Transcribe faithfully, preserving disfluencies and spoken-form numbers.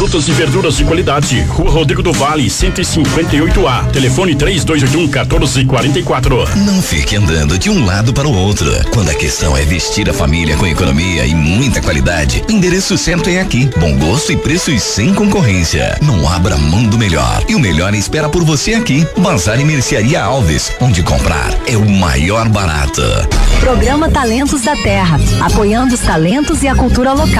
frutas e verduras de qualidade. Rua Rodrigo do Vale, cento e cinquenta e oito A. Telefone três dois oito um, um quatro quatro quatro. Não fique andando de um lado para o outro. Quando a questão é vestir a família com economia e muita qualidade, o endereço certo é aqui. Bom gosto e preços sem concorrência. Não abra mão do melhor. E o melhor espera por você aqui. Bazar e Mercearia Alves, onde comprar é o maior barato. Programa Talentos da Terra, apoiando os talentos e a cultura local.